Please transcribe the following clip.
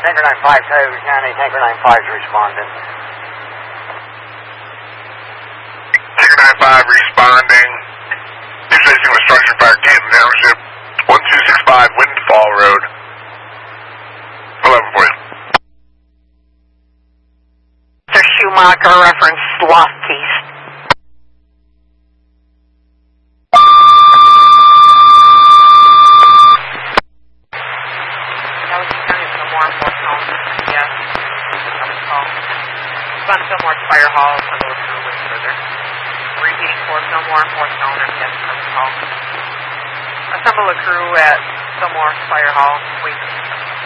Tanker 95, Tioga County, Tanker 95 is responding. Tanker 95 responding. Displacing with structure fire, Canton Township, 1265 Windfall Road. 11 for you. Mr. Schumacher, reference Lost Keys. On Fillmore to Fire Hall, Assemble a crew, wait further. Repeating for Fillmore, 4th zone, MTS, Fire Hall. Assemble a crew at Fillmore Fire Hall, wait.